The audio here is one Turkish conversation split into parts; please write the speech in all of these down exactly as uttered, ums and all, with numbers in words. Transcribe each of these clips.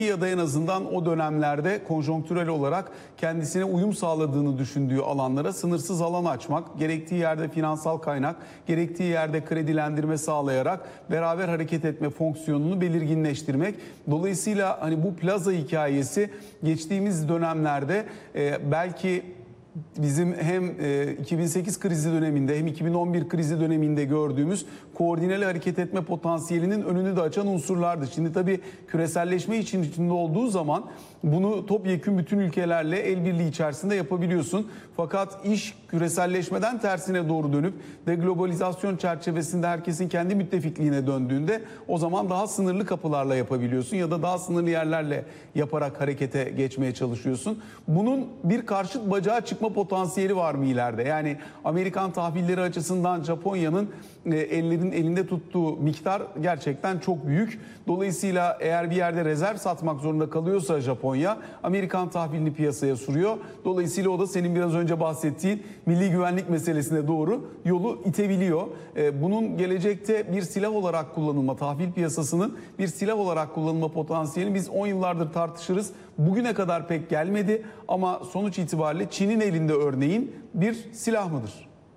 ya da en azından o dönemlerde konjonktürel olarak kendisine uyum sağladığını düşündüğü alanlara sınırsız alan açmak, gerektiği yerde finansal kaynak, gerektiği yerde kredilendirme sağlayarak beraber hareket etme fonksiyonunu belirginleştirmek. Dolayısıyla hani bu plaza hikayesi geçtiğimiz dönemlerde e, belki bizim hem iki bin sekiz krizi döneminde hem iki bin on bir krizi döneminde gördüğümüz koordineli hareket etme potansiyelinin önünü de açan unsurlardı. Şimdi tabii küreselleşme için içinde olduğu zaman bunu topyekün bütün ülkelerle el birliği içerisinde yapabiliyorsun. Fakat iş küreselleşmeden tersine doğru dönüp deglobalizasyon çerçevesinde herkesin kendi müttefikliğine döndüğünde o zaman daha sınırlı kapılarla yapabiliyorsun ya da daha sınırlı yerlerle yaparak harekete geçmeye çalışıyorsun. Bunun bir karşıt bacağı çıkma potansiyeli var mı ileride? Yani Amerikan tahvilleri açısından Japonya'nın ellerin elinde tuttuğu miktar gerçekten çok büyük. Dolayısıyla eğer bir yerde rezerv satmak zorunda kalıyorsa Japonya, Amerikan tahvilini piyasaya sürüyor. Dolayısıyla o da senin biraz önce bahsettiğin milli güvenlik meselesine doğru yolu itebiliyor. Bunun gelecekte bir silah olarak kullanılma, tahvil piyasasının bir silah olarak kullanılma potansiyelini biz on yıllardır tartışırız. Bugüne kadar pek gelmedi ama sonuç itibariyle Çin'in elinde örneğin bir silah mıdır?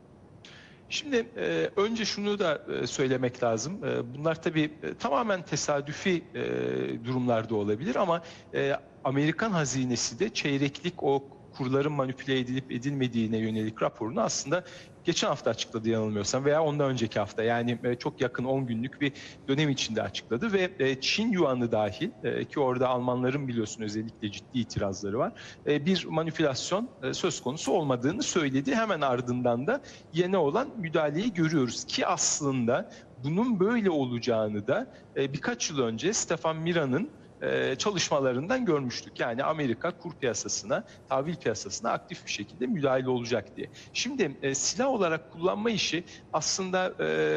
Şimdi e, önce şunu da e, söylemek lazım. E, bunlar tabii e, tamamen tesadüfi e, durumlarda olabilir ama e, Amerikan hazinesi de çeyreklik o kurların manipüle edilip edilmediğine yönelik raporunu aslında geçen hafta açıkladı yanılmıyorsam veya ondan önceki hafta, yani çok yakın on günlük bir dönem içinde açıkladı ve Çin yuanı dahil ki orada Almanların biliyorsun özellikle ciddi itirazları var, bir manipülasyon söz konusu olmadığını söyledi. Hemen ardından da yeni olan müdahaleyi görüyoruz ki aslında bunun böyle olacağını da birkaç yıl önce Stefan Mira'nın çalışmalarından görmüştük. Yani Amerika kur piyasasına, tahvil piyasasına aktif bir şekilde müdahale olacak diye. Şimdi e, silah olarak kullanma işi aslında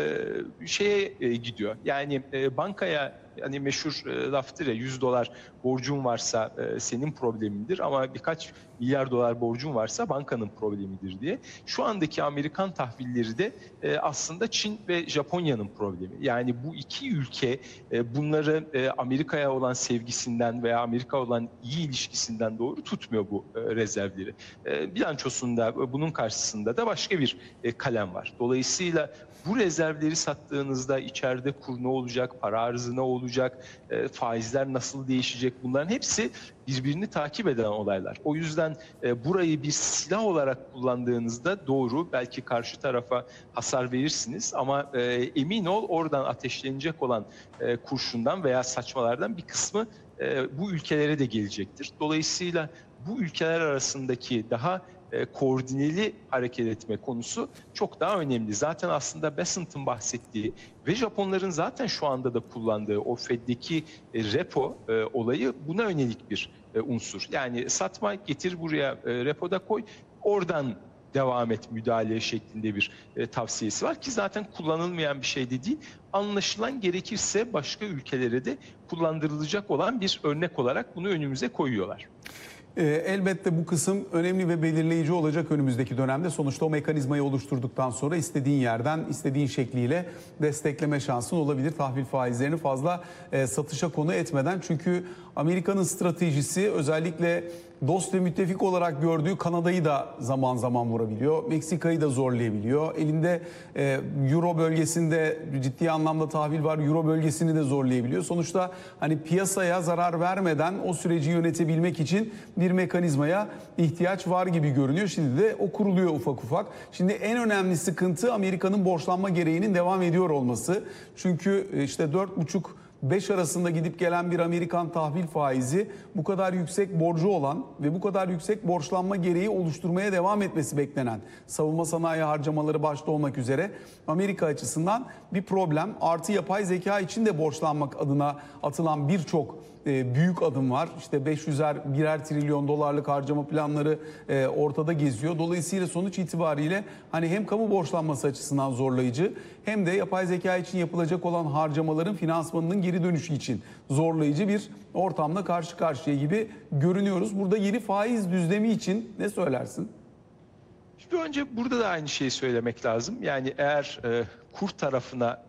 e, şeye e, gidiyor. Yani e, bankaya, hani meşhur e, laftır ya, yüz dolar borcun varsa e, senin problemindir ama birkaç milyar dolar borcun varsa bankanın problemidir diye. Şu andaki Amerikan tahvilleri de e, aslında Çin ve Japonya'nın problemi. Yani bu iki ülke e, bunları e, Amerika'ya olan sevgisinden veya Amerika olan iyi ilişkisinden doğru tutmuyor bu e, rezervleri. E, bilançosunda bunun karşısında da başka bir e, kalem var. Dolayısıyla bu rezervleri sattığınızda içeride kur ne olacak, para arzı ne olacak, e, faizler nasıl değişecek, bunların hepsi birbirini takip eden olaylar. O yüzden e, burayı bir silah olarak kullandığınızda doğru, belki karşı tarafa hasar verirsiniz ama e, emin ol oradan ateşlenecek olan e, kurşundan veya saçmalardan bir kısmı e, bu ülkelere de gelecektir. Dolayısıyla bu ülkeler arasındaki daha E, koordineli hareket etme konusu çok daha önemli. Zaten aslında Besant'ın bahsettiği ve Japonların zaten şu anda da kullandığı o Fed'deki e, repo e, olayı buna yönelik bir e, unsur. Yani satma, getir buraya e, repoda koy, oradan devam et müdahale şeklinde bir e, tavsiyesi var ki zaten kullanılmayan bir şey de değil. Anlaşılan gerekirse başka ülkelere de kullandırılacak olan bir örnek olarak bunu önümüze koyuyorlar. Elbette bu kısım önemli ve belirleyici olacak önümüzdeki dönemde. Sonuçta o mekanizmayı oluşturduktan sonra istediğin yerden, istediğin şekliyle destekleme şansın olabilir. Tahvil faizlerini fazla e, satışa konu etmeden. Çünkü Amerika'nın stratejisi özellikle dost ve müttefik olarak gördüğü Kanada'yı da zaman zaman vurabiliyor. Meksika'yı da zorlayabiliyor. Elinde e, Euro bölgesinde ciddi anlamda tahvil var. Euro bölgesini de zorlayabiliyor. Sonuçta hani piyasaya zarar vermeden o süreci yönetebilmek için bir mekanizmaya ihtiyaç var gibi görünüyor. Şimdi de o kuruluyor ufak ufak. Şimdi en önemli sıkıntı Amerika'nın borçlanma gereğinin devam ediyor olması. Çünkü işte dört buçuk beş arasında gidip gelen bir Amerikan tahvil faizi bu kadar yüksek borcu olan ve bu kadar yüksek borçlanma gereği oluşturmaya devam etmesi beklenen savunma sanayi harcamaları başta olmak üzere Amerika açısından bir problem. Artı yapay zeka için de borçlanmak adına atılan birçok büyük adım var. İşte beş yüzer birer trilyon dolarlık harcama planları ortada geziyor. Dolayısıyla sonuç itibariyle hani hem kamu borçlanması açısından zorlayıcı hem de yapay zeka için yapılacak olan harcamaların finansmanının geri dönüşü için zorlayıcı bir ortamla karşı karşıya gibi görünüyoruz. Burada yeni faiz düzlemi için ne söylersin? Şimdi önce burada da aynı şeyi söylemek lazım. Yani eğer e, kur tarafına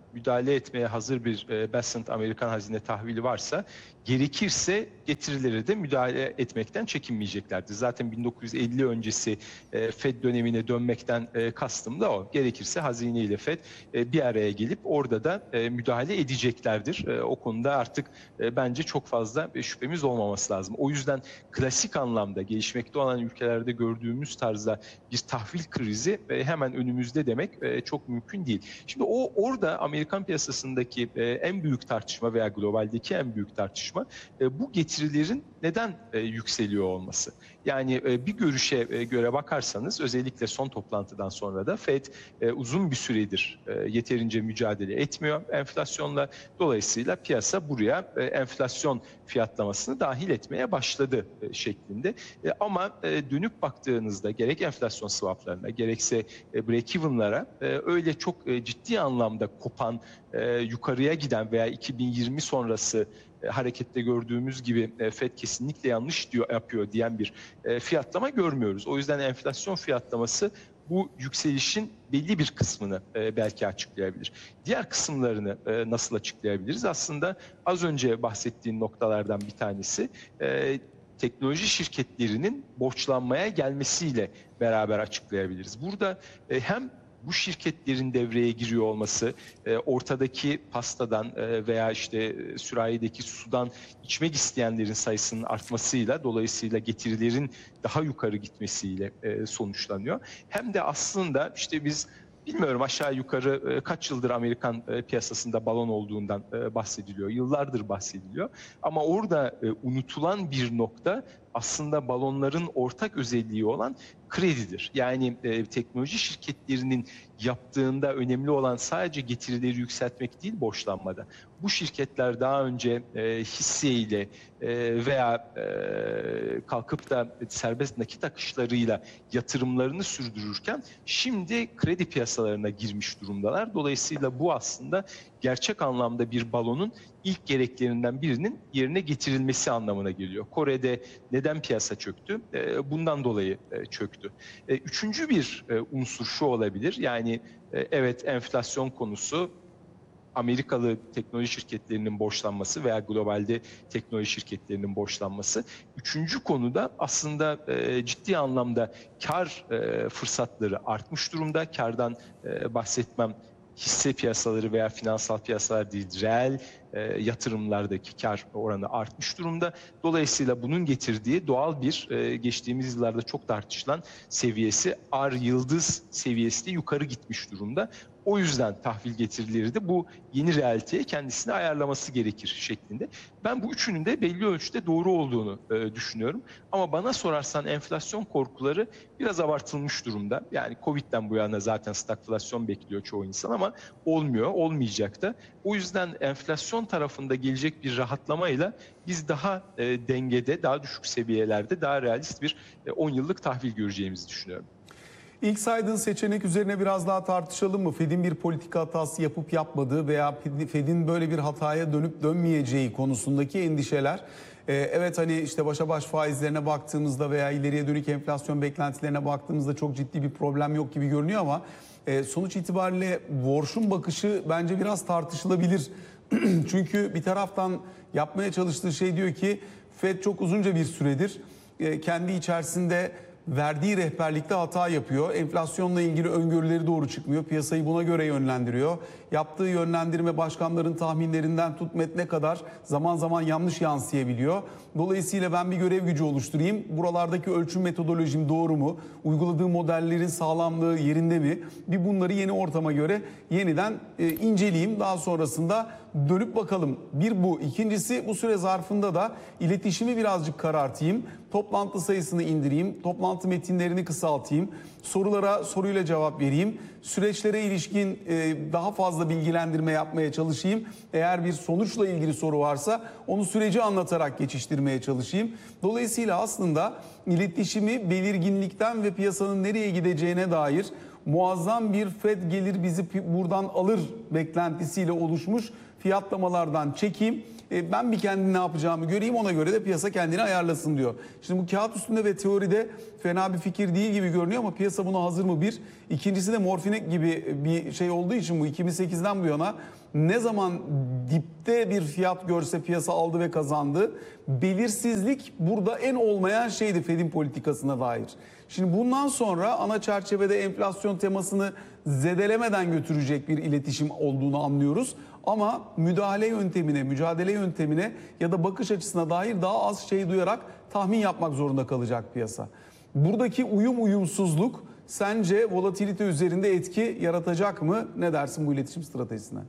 müdahale etmeye hazır bir e, Bessent Amerikan hazine tahvili varsa gerekirse getirileri de müdahale etmekten çekinmeyeceklerdir. Zaten bin dokuz yüz elli öncesi e, Fed dönemine dönmekten e, kastım da o. Gerekirse hazine ile Fed e, bir araya gelip orada da e, müdahale edeceklerdir. E, o konuda artık e, bence çok fazla e, şüphemiz olmaması lazım. O yüzden klasik anlamda gelişmekte olan ülkelerde gördüğümüz tarzda bir tahvil krizi e, hemen önümüzde demek e, çok mümkün değil. Şimdi o orada Amerikan piyasasındaki e, en büyük tartışma veya globaldeki en büyük tartışma e, bu getirilerin neden e, yükseliyor olması. Yani e, bir görüşe e, göre bakarsanız özellikle son toplantıdan sonra da Fed e, uzun bir süredir e, yeterince mücadele etmiyor enflasyonla. Dolayısıyla piyasa buraya e, enflasyon fiyatlamasını dahil etmeye başladı e, şeklinde. E, ama e, dönüp baktığınızda gerek enflasyon swaplarına gerekse e, break-even'lara e, öyle çok e, ciddi anlamda kopan, e, yukarıya giden veya iki bin yirmi sonrası e, harekette gördüğümüz gibi e, Fed kesinlikle yanlış diyor yapıyor diyen bir e, fiyatlama görmüyoruz. O yüzden enflasyon fiyatlaması bu yükselişin belli bir kısmını e, belki açıklayabilir. Diğer kısımlarını e, nasıl açıklayabiliriz? Aslında az önce bahsettiğim noktalardan bir tanesi e, teknoloji şirketlerinin borçlanmaya gelmesiyle beraber açıklayabiliriz. Burada e, hem bu şirketlerin devreye giriyor olması, e, ortadaki pastadan e, veya işte e, sürahideki sudan içmek isteyenlerin sayısının artmasıyla, dolayısıyla getirilerin daha yukarı gitmesiyle e, sonuçlanıyor. Hem de aslında işte biz bilmiyorum aşağı yukarı e, kaç yıldır Amerikan e, piyasasında balon olduğundan e, bahsediliyor, yıllardır bahsediliyor. Ama orada e, unutulan bir nokta aslında balonların ortak özelliği olan kredidir. Yani e, teknoloji şirketlerinin yaptığında önemli olan sadece getirileri yükseltmek değil borçlanmada. Bu şirketler daha önce e, hisseyle e, veya e, kalkıp da serbest nakit akışlarıyla yatırımlarını sürdürürken şimdi kredi piyasalarına girmiş durumdalar. Dolayısıyla bu aslında gerçek anlamda bir balonun ilk gereklerinden birinin yerine getirilmesi anlamına geliyor. Kore'de neden piyasa çöktü? Bundan dolayı çöktü. Üçüncü bir unsur şu olabilir. Yani evet enflasyon konusu, Amerikalı teknoloji şirketlerinin borçlanması veya globalde teknoloji şirketlerinin borçlanması. Üçüncü konuda aslında e, ciddi anlamda kar e, fırsatları artmış durumda. Kardan e, bahsetmem hisse piyasaları veya finansal piyasalar değil, reel e, yatırımlardaki kar oranı artmış durumda. Dolayısıyla bunun getirdiği doğal bir e, geçtiğimiz yıllarda çok tartışılan seviyesi R yıldız seviyesi de yukarı gitmiş durumda. O yüzden tahvil getirileri de bu yeni realiteye kendisini ayarlaması gerekir şeklinde. Ben bu üçünün de belli ölçüde doğru olduğunu e, düşünüyorum. Ama bana sorarsan enflasyon korkuları biraz abartılmış durumda. Yani Covid'den bu yana zaten stagflasyon bekliyor çoğu insan ama olmuyor, olmayacak da. O yüzden enflasyon tarafında gelecek bir rahatlamayla biz daha e, dengede, daha düşük seviyelerde, daha realist bir e, on yıllık tahvil göreceğimizi düşünüyorum. İlk saydığın seçenek üzerine biraz daha tartışalım mı? Fed'in bir politika hatası yapıp yapmadığı veya Fed'in böyle bir hataya dönüp dönmeyeceği konusundaki endişeler. Ee, evet hani işte başa baş faizlerine baktığımızda veya ileriye dönük enflasyon beklentilerine baktığımızda çok ciddi bir problem yok gibi görünüyor ama e, sonuç itibariyle Warsh'un bakışı bence biraz tartışılabilir. Çünkü bir taraftan yapmaya çalıştığı şey diyor ki Fed çok uzunca bir süredir e, kendi içerisinde verdiği rehberlikte hata yapıyor. Enflasyonla ilgili öngörüleri doğru çıkmıyor. Piyasayı buna göre yönlendiriyor. Yaptığı yönlendirme başkanların tahminlerinden tut metne kadar zaman zaman yanlış yansıyabiliyor. Dolayısıyla ben bir görev gücü oluşturayım. Buralardaki ölçüm metodolojim doğru mu? Uyguladığım modellerin sağlamlığı yerinde mi? Bir bunları yeni ortama göre yeniden e, inceleyeyim. Daha sonrasında dönüp bakalım. Bir bu. İkincisi bu süre zarfında da iletişimi birazcık karartayım. Toplantı sayısını indireyim. Toplantı metinlerini kısaltayım. Sorulara soruyla cevap vereyim. Süreçlere ilişkin e, daha fazla bilgilendirme yapmaya çalışayım. Eğer bir sonuçla ilgili soru varsa onu süreci anlatarak geçiştirmeye çalışayım. Dolayısıyla aslında iletişimi belirginlikten ve piyasanın nereye gideceğine dair muazzam bir Fed gelir bizi buradan alır beklentisiyle oluşmuş fiyatlamalardan çekeyim. E, ben bir kendi ne yapacağımı göreyim, ona göre de piyasa kendini ayarlasın diyor. Şimdi bu kağıt üstünde ve teoride fena bir fikir değil gibi görünüyor ama piyasa buna hazır mı bir? İkincisi de morfine gibi bir şey olduğu için bu iki bin sekizden bu yana ne zaman dipte bir fiyat görse piyasa aldı ve kazandı. Belirsizlik burada en olmayan şeydi Fed'in politikasına dair. Şimdi bundan sonra ana çerçevede enflasyon temasını zedelemeden götürecek bir iletişim olduğunu anlıyoruz. Ama müdahale yöntemine, mücadele yöntemine ya da bakış açısına dair daha az şey duyarak tahmin yapmak zorunda kalacak piyasa. Buradaki uyum uyumsuzluk sence volatilite üzerinde etki yaratacak mı? Ne dersin bu iletişim stratejisine?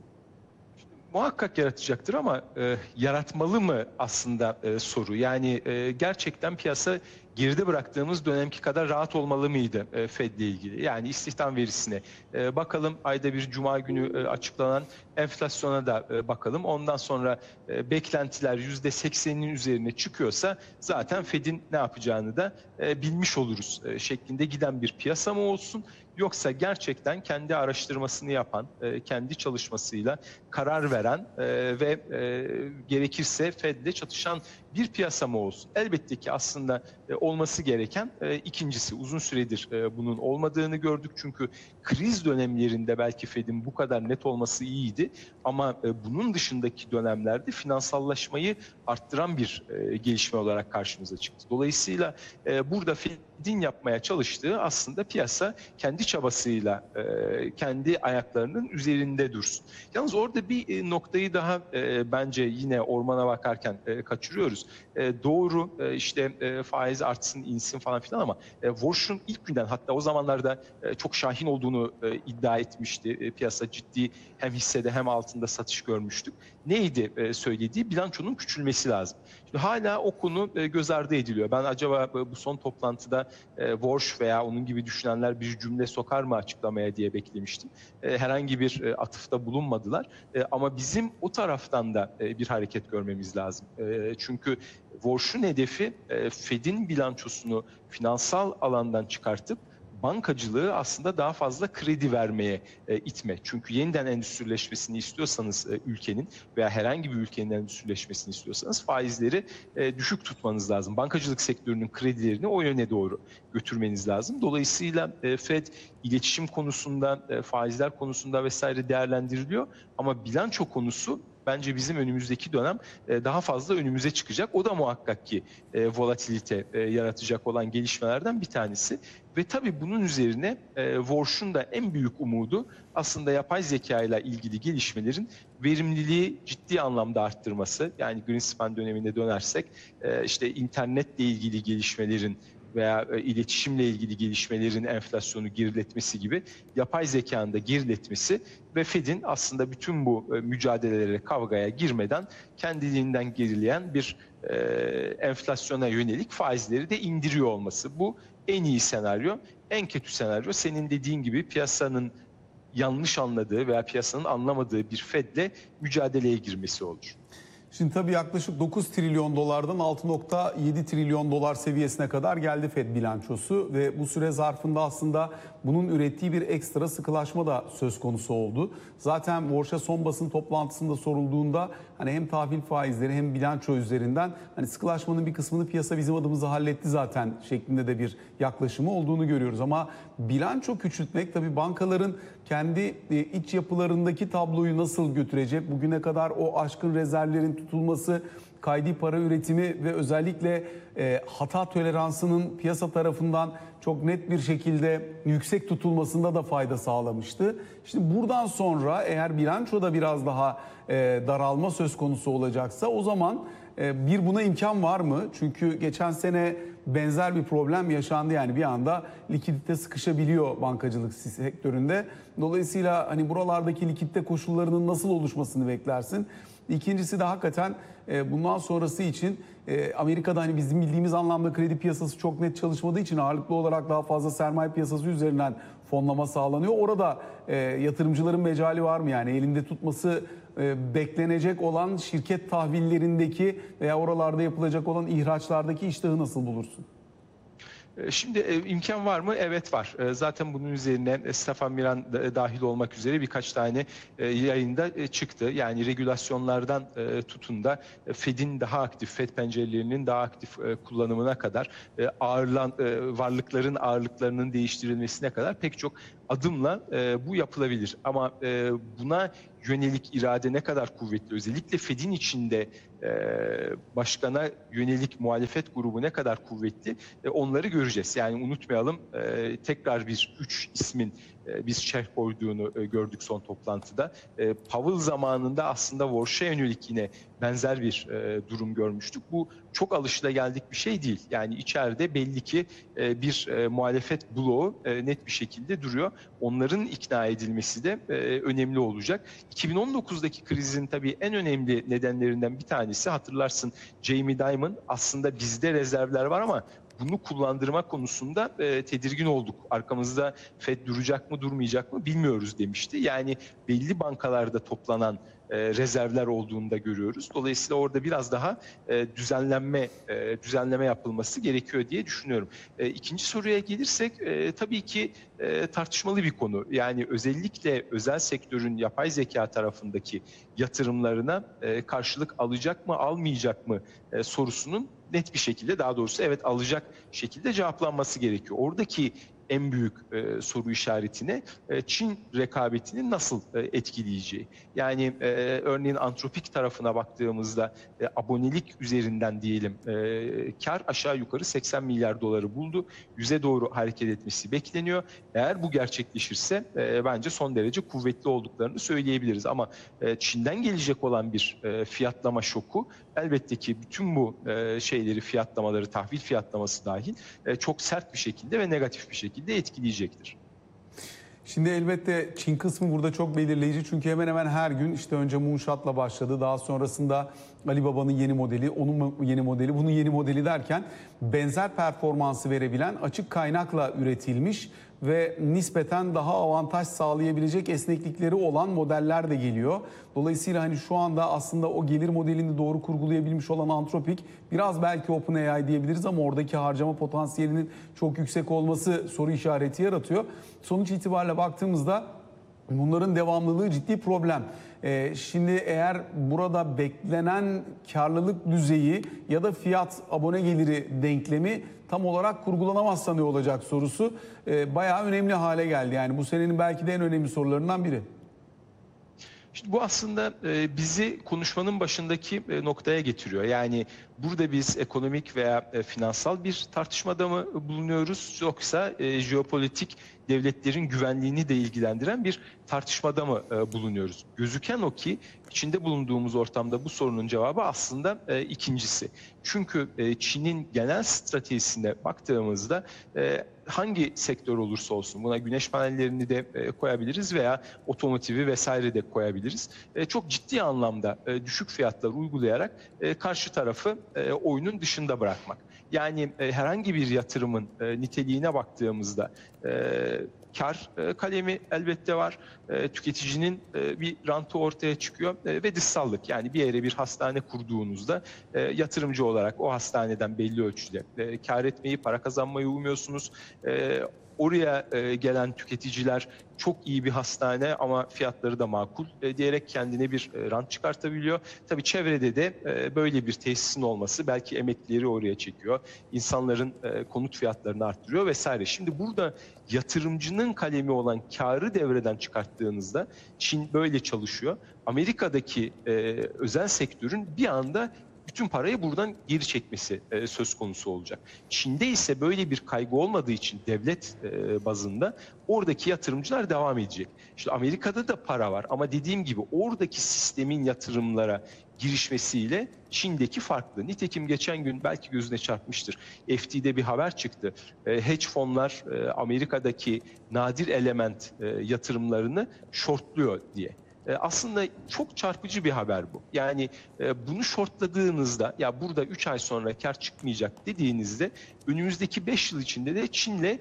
Muhakkak yaratacaktır ama e, yaratmalı mı aslında e, soru. Yani e, gerçekten piyasa geride bıraktığımız dönemki kadar rahat olmalı mıydı e, Fed'le ilgili? Yani istihdam verisine e, bakalım, ayda bir cuma günü e, açıklanan enflasyona da e, bakalım. Ondan sonra e, beklentiler yüzde seksenin üzerine çıkıyorsa zaten Fed'in ne yapacağını da e, bilmiş oluruz e, şeklinde giden bir piyasa mı olsun? Yoksa gerçekten kendi araştırmasını yapan, e, kendi çalışmasıyla karar veren e, ve e, gerekirse Fed'le çatışan bir piyasa mı olsun? Elbette ki aslında e, olması gereken e, ikincisi. Uzun süredir e, bunun olmadığını gördük. Çünkü kriz dönemlerinde belki Fed'in bu kadar net olması iyiydi. Ama e, bunun dışındaki dönemlerde finansallaşmayı arttıran bir e, gelişme olarak karşımıza çıktı. Dolayısıyla e, burada Fed'in yapmaya çalıştığı aslında piyasa kendi çabasıyla e, kendi ayaklarının üzerinde dursun. Yalnız orada bir e, noktayı daha e, bence yine ormana bakarken e, kaçırıyoruz. E, doğru e, işte e, faiz artsın, insin falan filan ama e, Warsh'un ilk günden, hatta o zamanlarda e, çok şahin olduğunu e, iddia etmişti. E, piyasa ciddi hem hissede hem altında satış görmüştük. Neydi e, söylediği? Bilançonun küçülmesi lazım. Şimdi hala o konu e, göz ardı ediliyor. Ben acaba e, bu son toplantıda e, Warsh veya onun gibi düşünenler bir cümle sokar mı açıklamaya diye beklemiştim. E, herhangi bir e, atıfta bulunmadılar. E, ama bizim o taraftan da e, bir hareket görmemiz lazım. E, çünkü Warsh'un hedefi e, Fed'in bilançosunu finansal alandan çıkartıp bankacılığı aslında daha fazla kredi vermeye e, itme. Çünkü yeniden endüstrileşmesini istiyorsanız e, ülkenin veya herhangi bir ülkenin endüstrileşmesini istiyorsanız faizleri e, düşük tutmanız lazım. Bankacılık sektörünün kredilerini o yöne doğru götürmeniz lazım. Dolayısıyla e, Fed iletişim konusunda, e, faizler konusunda vesaire değerlendiriliyor. Ama bilanço konusu bence bizim önümüzdeki dönem daha fazla önümüze çıkacak. O da muhakkak ki volatilite yaratacak olan gelişmelerden bir tanesi. Ve tabii bunun üzerine Warsh'un da en büyük umudu aslında yapay zeka ile ilgili gelişmelerin verimliliği ciddi anlamda arttırması. Yani Greenspan dönemine dönersek işte internetle ilgili gelişmelerin veya iletişimle ilgili gelişmelerin enflasyonu geriletmesi gibi yapay zekanın da geriletmesi ve Fed'in aslında bütün bu mücadelelere, kavgaya girmeden kendiliğinden gerileyen bir e, enflasyona yönelik faizleri de indiriyor olması. Bu en iyi senaryo. En kötü senaryo senin dediğin gibi piyasanın yanlış anladığı veya piyasanın anlamadığı bir Fed'le mücadeleye girmesi olur. Şimdi tabii yaklaşık dokuz trilyon dolardan altı nokta yedi trilyon dolar seviyesine kadar geldi Fed bilançosu ve bu süre zarfında aslında bunun ürettiği bir ekstra sıkılaşma da söz konusu oldu. Zaten Warsh'a son basın toplantısında sorulduğunda hani hem tahvil faizleri hem bilanço üzerinden hani sıkılaşmanın bir kısmını piyasa bizim adımıza halletti zaten şeklinde de bir yaklaşımı olduğunu görüyoruz. Ama bilanço küçültmek tabii bankaların kendi iç yapılarındaki tabloyu nasıl götürecek? Bugüne kadar o aşkın rezervlerin tutulması, kaydi para üretimi ve özellikle e, hata toleransının piyasa tarafından çok net bir şekilde yüksek tutulmasında da fayda sağlamıştı. Şimdi buradan sonra eğer bilançoda biraz daha e, daralma söz konusu olacaksa o zaman e, bir buna imkan var mı? Çünkü geçen sene benzer bir problem yaşandı, yani bir anda likidite sıkışabiliyor bankacılık sektöründe. Dolayısıyla hani buralardaki likidite koşullarının nasıl oluşmasını beklersin? İkincisi de hakikaten bundan sonrası için Amerika'da hani bizim bildiğimiz anlamda kredi piyasası çok net çalışmadığı için ağırlıklı olarak daha fazla sermaye piyasası üzerinden fonlama sağlanıyor. Orada yatırımcıların mecali var mı? Yani elinde tutması beklenecek olan şirket tahvillerindeki veya oralarda yapılacak olan ihraçlardaki iştahı nasıl bulursun? Şimdi imkan var mı? Evet var. Zaten bunun üzerine Stefan Miran dahil olmak üzere birkaç tane yayında çıktı. Yani regülasyonlardan tutun da Fed'in daha aktif, Fed pencerelerinin daha aktif kullanımına kadar, ağırlan, varlıkların ağırlıklarının değiştirilmesine kadar pek çok adımla bu yapılabilir. Ama buna yönelik irade ne kadar kuvvetli, özellikle Fed'in içinde başkana yönelik muhalefet grubu ne kadar kuvvetli, onları göreceğiz. Yani unutmayalım, tekrar bir üç ismin biz şerh koyduğunu gördük son toplantıda. Powell zamanında aslında Warsh'a yönelik yine benzer bir durum görmüştük. Bu çok alışılageldik bir şey değil. Yani içeride belli ki bir muhalefet bloğu net bir şekilde duruyor. Onların ikna edilmesi de önemli olacak. iki bin on dokuzdaki krizin tabii en önemli nedenlerinden bir tanesi, hatırlarsın, Jamie Dimon aslında bizde rezervler var ama bunu kullandırma konusunda e, tedirgin olduk. Arkamızda Fed duracak mı durmayacak mı bilmiyoruz demişti. Yani belli bankalarda toplanan e, rezervler olduğunu da görüyoruz. Dolayısıyla orada biraz daha e, düzenlenme e, düzenleme yapılması gerekiyor diye düşünüyorum. E, ikinci soruya gelirsek e, tabii ki e, tartışmalı bir konu. Yani özellikle özel sektörün yapay zeka tarafındaki yatırımlarına e, karşılık alacak mı almayacak mı e, sorusunun net bir şekilde, daha doğrusu evet alacak şekilde cevaplanması gerekiyor. Oradaki en büyük e, soru işaretine e, Çin rekabetini nasıl e, etkileyeceği. Yani e, örneğin Anthropic tarafına baktığımızda e, abonelik üzerinden diyelim e, kar aşağı yukarı seksen milyar doları buldu. Yüze doğru hareket etmesi bekleniyor. Eğer bu gerçekleşirse e, bence son derece kuvvetli olduklarını söyleyebiliriz. Ama e, Çin'den gelecek olan bir e, fiyatlama şoku elbette ki bütün bu e, şeyleri, fiyatlamaları, tahvil fiyatlaması dahil e, çok sert bir şekilde ve negatif bir şekilde etkileyecektir. Şimdi elbette Çin kısmı burada çok belirleyici, çünkü hemen hemen her gün işte önce Moonshot'la başladı, daha sonrasında Alibaba'nın yeni modeli, onun yeni modeli, bunun yeni modeli derken benzer performansı verebilen, açık kaynakla üretilmiş ve nispeten daha avantaj sağlayabilecek esneklikleri olan modeller de geliyor. Dolayısıyla hani şu anda aslında o gelir modelini doğru kurgulayabilmiş olan Anthropic, biraz belki OpenAI diyebiliriz ama oradaki harcama potansiyelinin çok yüksek olması soru işareti yaratıyor. Sonuç itibariyle baktığımızda bunların devamlılığı ciddi problem. Ee, şimdi eğer burada beklenen karlılık düzeyi ya da fiyat abone geliri denklemi tam olarak kurgulanamazsa ne olacak sorusu e, bayağı önemli hale geldi. Yani bu senenin belki de en önemli sorularından biri. Şimdi bu aslında e, bizi konuşmanın başındaki e, noktaya getiriyor. Yani burada biz ekonomik veya e, finansal bir tartışmada mı bulunuyoruz, yoksa e, jeopolitik devletlerin güvenliğini de ilgilendiren bir tartışmada mı e, bulunuyoruz? Gözüken o ki içinde bulunduğumuz ortamda bu sorunun cevabı aslında e, ikincisi. Çünkü e, Çin'in genel stratejisine baktığımızda e, hangi sektör olursa olsun, buna güneş panellerini de e, koyabiliriz veya otomotivi vesaire de koyabiliriz. E, çok ciddi anlamda e, düşük fiyatlar uygulayarak e, karşı tarafı e, oyunun dışında bırakmak. Yani e, herhangi bir yatırımın e, niteliğine baktığımızda e, kar e, kalemi elbette var. E, tüketicinin e, bir rantı ortaya çıkıyor e, ve dışsallık. Yani bir yere bir hastane kurduğunuzda e, yatırımcı olarak o hastaneden belli ölçüde e, kar etmeyi, para kazanmayı umuyorsunuz. E, oraya e, gelen tüketiciler çok iyi bir hastane ama fiyatları da makul e, diyerek kendine bir e, rant çıkartabiliyor. Tabii çevrede de e, böyle bir tesisin olması belki emeklileri oraya çekiyor. İnsanların e, konut fiyatlarını arttırıyor vesaire. Şimdi burada yatırımcının kalemi olan karı devreden çıkarttığınızda Çin böyle çalışıyor. Amerika'daki e, özel sektörün bir anda bütün parayı buradan geri çekmesi e, söz konusu olacak. Çin'de ise böyle bir kaygı olmadığı için devlet e, bazında oradaki yatırımcılar devam edecek. İşte Amerika'da da para var ama dediğim gibi oradaki sistemin yatırımlara girişmesiyle Çin'deki farklı. Nitekim geçen gün belki gözüne çarpmıştır. F T'de bir haber çıktı. E, hedge fonlar e, Amerika'daki nadir element e, yatırımlarını shortluyor diye. Aslında çok çarpıcı bir haber bu. Yani bunu shortladığınızda, ya burada üç ay sonra kar çıkmayacak dediğinizde önümüzdeki beş yıl içinde de Çin'le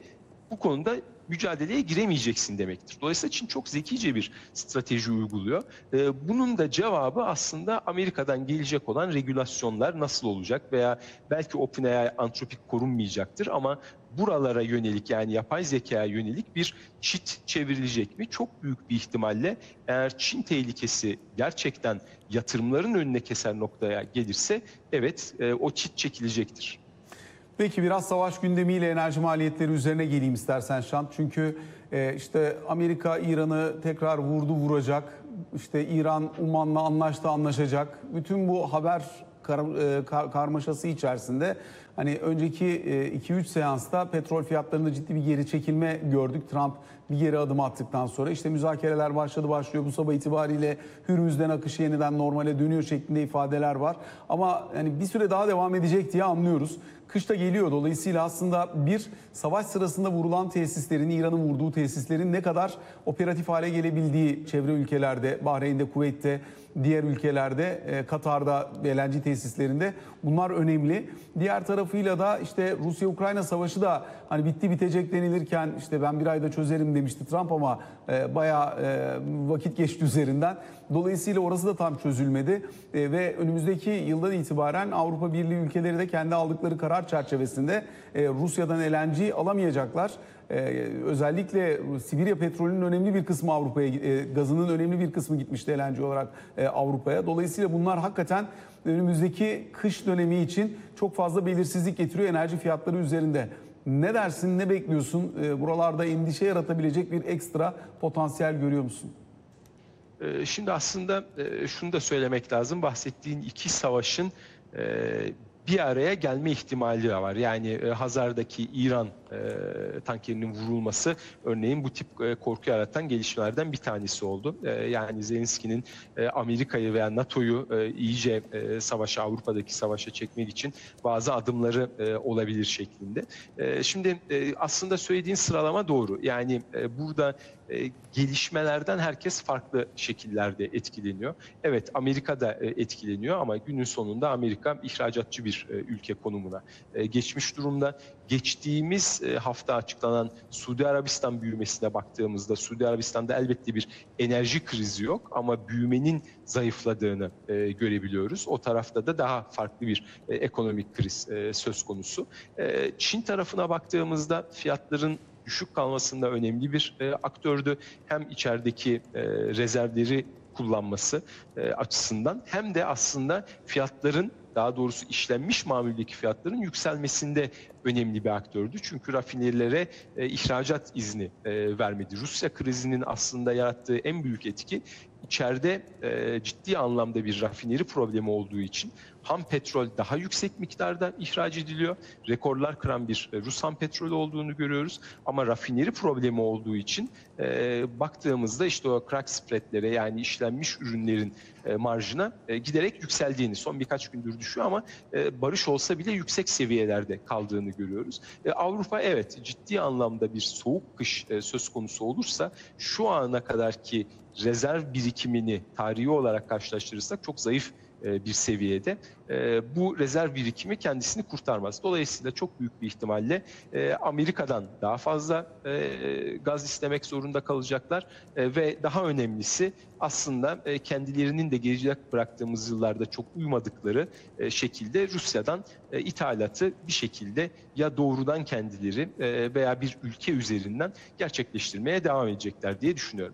bu konuda mücadeleye giremeyeceksin demektir. Dolayısıyla Çin çok zekice bir strateji uyguluyor. Bunun da cevabı aslında Amerika'dan gelecek olan regülasyonlar nasıl olacak veya belki OpenAI, Anthropic korunmayacaktır ama buralara yönelik, yani yapay zekaya yönelik bir çit çevrilecek mi? Çok büyük bir ihtimalle eğer Çin tehlikesi gerçekten yatırımların önüne keser noktaya gelirse evet o çit çekilecektir. Peki biraz savaş gündemiyle enerji maliyetleri üzerine geleyim istersen Şant. Çünkü e, işte Amerika İran'ı tekrar vurdu vuracak. İşte İran Umman'la anlaştı anlaşacak. Bütün bu haber kar, e, kar, karmaşası içerisinde hani önceki iki üç seansta petrol fiyatlarında ciddi bir geri çekilme gördük. Trump bir geri adım attıktan sonra işte müzakereler başladı başlıyor. Bu sabah itibariyle Hürmüz'den akışı yeniden normale dönüyor şeklinde ifadeler var. Ama yani bir süre daha devam edecek diye anlıyoruz. Kış da geliyor, dolayısıyla aslında bir savaş sırasında vurulan tesislerin, İran'ın vurduğu tesislerin ne kadar operatif hale gelebildiği çevre ülkelerde, Bahreyn'de, Kuveyt'te, diğer ülkelerde, Katar'da, L N G tesislerinde bunlar önemli. Diğer tarafıyla da işte Rusya-Ukrayna savaşı da hani bitti bitecek denilirken işte ben bir ayda çözerim demişti Trump ama e, bayağı e, vakit geçti üzerinden. Dolayısıyla orası da tam çözülmedi e, ve önümüzdeki yıldan itibaren Avrupa Birliği ülkeleri de kendi aldıkları karar çerçevesinde e, Rusya'dan L N G alamayacaklar. Ee, özellikle Sibirya petrolünün önemli bir kısmı Avrupa'ya, e, gazının önemli bir kısmı gitmişti L N G olarak e, Avrupa'ya. Dolayısıyla bunlar hakikaten önümüzdeki kış dönemi için çok fazla belirsizlik getiriyor enerji fiyatları üzerinde. Ne dersin, ne bekliyorsun? E, buralarda endişe yaratabilecek bir ekstra potansiyel görüyor musun? Şimdi aslında şunu da söylemek lazım. Bahsettiğin iki savaşın bir araya gelme ihtimali de var. Yani Hazar'daki İran tankerinin vurulması örneğin bu tip korku yaratan gelişmelerden bir tanesi oldu. Yani Zelenski'nin Amerika'yı veya NATO'yu iyice savaşa, Avrupa'daki savaşa çekmek için bazı adımları olabilir şeklinde. Şimdi aslında söylediğin sıralama doğru. Yani burada gelişmelerden herkes farklı şekillerde etkileniyor. Evet, Amerika da etkileniyor ama günün sonunda Amerika ihracatçı bir ülke konumuna geçmiş durumda. Geçtiğimiz hafta açıklanan Suudi Arabistan büyümesine baktığımızda Suudi Arabistan'da elbette bir enerji krizi yok ama büyümenin zayıfladığını görebiliyoruz. O tarafta da daha farklı bir ekonomik kriz söz konusu. Çin tarafına baktığımızda fiyatların düşük kalmasında önemli bir e, aktördü. Hem içerideki e, rezervleri kullanması e, açısından hem de aslında fiyatların, daha doğrusu işlenmiş mamuldeki fiyatların yükselmesinde önemli bir aktördü. Çünkü rafinerilere e, ihracat izni e, vermedi. Rusya krizinin aslında yarattığı en büyük etki içeride e, ciddi anlamda bir rafineri problemi olduğu için ham petrol daha yüksek miktarda ihraç ediliyor. Rekorlar kıran bir e, Rus ham petrolü olduğunu görüyoruz. Ama rafineri problemi olduğu için e, baktığımızda işte o crack spreadlere, yani işlenmiş ürünlerin e, marjına e, giderek yükseldiğini, son birkaç gündür düşüyor ama e, barış olsa bile yüksek seviyelerde kaldığını görüyoruz. E, Avrupa evet ciddi anlamda bir soğuk kış e, söz konusu olursa şu ana kadarki rezerv birikimini tarihi olarak karşılaştırırsak çok zayıf bir seviyede. Bu rezerv birikimi kendisini kurtarmaz. Dolayısıyla çok büyük bir ihtimalle Amerika'dan daha fazla gaz istemek zorunda kalacaklar ve daha önemlisi aslında kendilerinin de geride bıraktığımız yıllarda çok uymadıkları şekilde Rusya'dan ithalatı bir şekilde ya doğrudan kendileri veya bir ülke üzerinden gerçekleştirmeye devam edecekler diye düşünüyorum.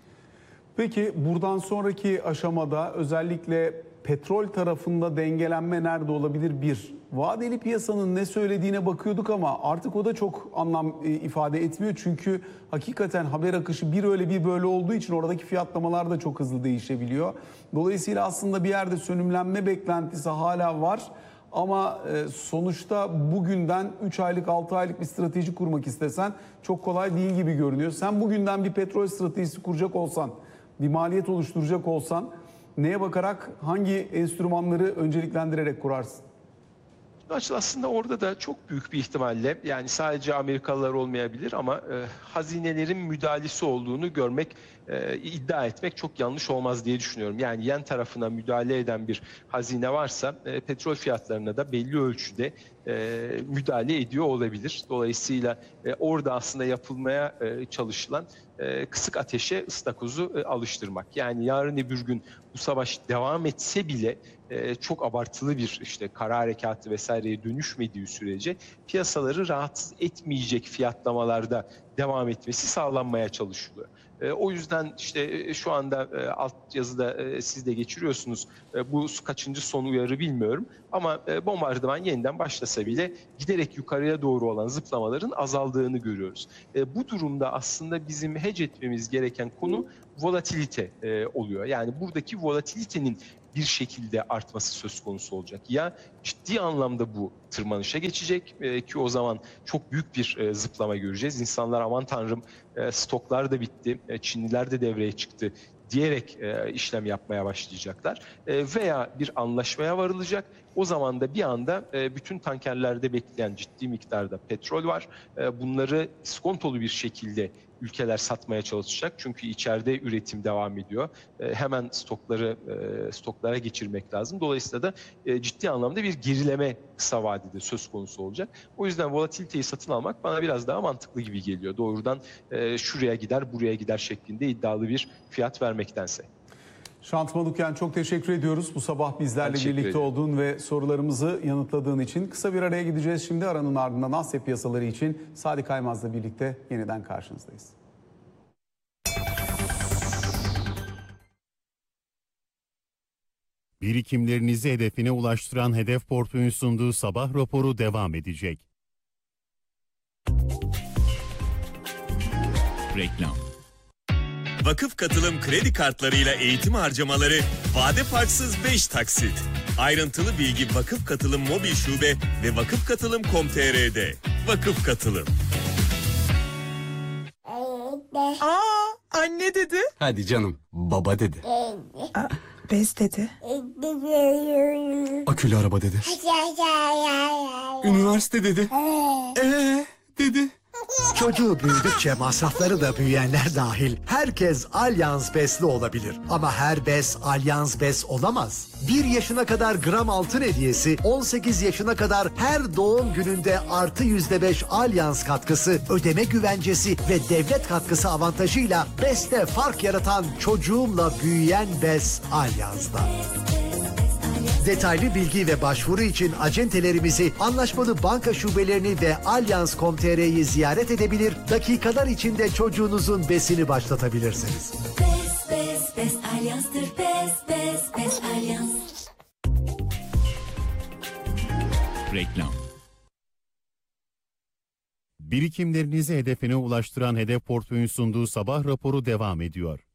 Peki buradan sonraki aşamada özellikle petrol tarafında dengelenme nerede olabilir? Bir, vadeli piyasanın ne söylediğine bakıyorduk ama artık o da çok anlam ifade etmiyor. Çünkü hakikaten haber akışı bir öyle bir böyle olduğu için oradaki fiyatlamalar da çok hızlı değişebiliyor. Dolayısıyla aslında bir yerde sönümlenme beklentisi hala var. Ama sonuçta bugünden üç aylık altı aylık bir strateji kurmak istesen çok kolay değil gibi görünüyor. Sen bugünden bir petrol stratejisi kuracak olsan, bir maliyet oluşturacak olsan neye bakarak hangi enstrümanları önceliklendirerek kurarsın? Aslında orada da çok büyük bir ihtimalle, yani sadece Amerikalılar olmayabilir ama e, hazinelerin müdahalesi olduğunu görmek e, iddia etmek çok yanlış olmaz diye düşünüyorum. Yani yen tarafına müdahale eden bir hazine varsa e, petrol fiyatlarına da belli ölçüde e, müdahale ediyor olabilir. Dolayısıyla e, orada aslında yapılmaya e, çalışılan e, kısık ateşe ıstakozu e, alıştırmak. Yani yarın öbür gün bu savaş devam etse bile e, çok abartılı bir işte kara harekatı vesaireye dönüşmediği sürece piyasaları rahatsız etmeyecek fiyatlamalarda devam etmesi sağlanmaya çalışılıyor. E, o yüzden işte e, şu anda e, alt yazıda e, siz de geçiriyorsunuz. E, bu kaçıncı son uyarı bilmiyorum. Ama e, bombardıman yeniden başlasa bile giderek yukarıya doğru olan zıplamaların azaldığını görüyoruz. E, bu durumda aslında bizim hedge etmemiz gereken konu volatilite e, oluyor. Yani buradaki volatilitenin bir şekilde artması söz konusu olacak. Ya ciddi anlamda bu tırmanışa geçecek e, ki o zaman çok büyük bir e, zıplama göreceğiz. İnsanlar aman tanrım e, stoklar da bitti, e, Çinliler de devreye çıktı diyerek e, işlem yapmaya başlayacaklar. E, veya bir anlaşmaya varılacak. O zaman da bir anda e, bütün tankerlerde bekleyen ciddi miktarda petrol var. E, bunları iskontolu bir şekilde ülkeler satmaya çalışacak. Çünkü içeride üretim devam ediyor. E, hemen stokları e, stoklara geçirmek lazım. Dolayısıyla da e, ciddi anlamda bir gerileme kısa vadede söz konusu olacak. O yüzden volatiliteyi satın almak bana biraz daha mantıklı gibi geliyor. Doğrudan e, şuraya gider, buraya gider şeklinde iddialı bir fiyat vermektense. Şant Manukyan, çok teşekkür ediyoruz bu sabah bizlerle birlikte ederim. olduğun ve sorularımızı yanıtladığın için. Kısa bir araya gideceğiz şimdi. Aranın ardından Asya piyasaları için Sadık Aymaz'la birlikte yeniden karşınızdayız. Birikimlerinizi hedefine ulaştıran Hedef Portföy'ün sunduğu sabah raporu devam edecek. Reklam. Vakıf Katılım kredi kartlarıyla eğitim harcamaları vade farksız beş taksit. Ayrıntılı bilgi Vakıf Katılım mobil şube ve vakıf katılım nokta com nokta tr'de. Vakıf Katılım. Aa, anne dedi. Hadi canım, baba dedi. Aa, bez dedi. Akülü araba dedi. Üniversite dedi. Ee dedi. Çocuğu büyüdükçe masrafları da büyüyenler dahil herkes Allianz Bes'li olabilir. Ama her bes Allianz Bes olamaz. bir yaşına kadar gram altın hediyesi, on sekiz yaşına kadar her doğum gününde artı yüzde beş Allianz katkısı, ödeme güvencesi ve devlet katkısı avantajıyla Bes'te fark yaratan çocuğumla büyüyen Bes Allianz'da. Detaylı bilgi ve başvuru için acentelerimizi, anlaşmalı banka şubelerini ve Allianz nokta com nokta tr'yi ziyaret edebilir, dakikalar içinde çocuğunuzun besini başlatabilirsiniz. Bes, bes, bes Allianz'tır. Bes, bes, bes Allianz. Reklam. Birikimlerinizi hedefine ulaştıran Hedef Portföy'ün sunduğu sabah raporu devam ediyor.